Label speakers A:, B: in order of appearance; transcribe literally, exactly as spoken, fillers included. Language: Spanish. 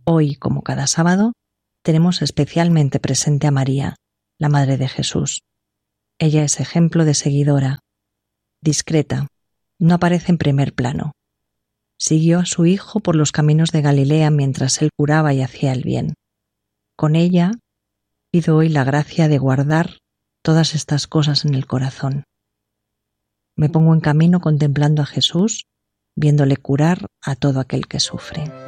A: Hoy, como cada sábado, tenemos especialmente presente a María, la Madre de Jesús. Ella es ejemplo de seguidora, discreta, no aparece en primer plano. Siguió a su hijo por los caminos de Galilea mientras él curaba y hacía el bien. Con ella pido hoy la gracia de guardar todas estas cosas en el corazón. Me pongo en camino contemplando a Jesús, viéndole curar a todo aquel que sufre.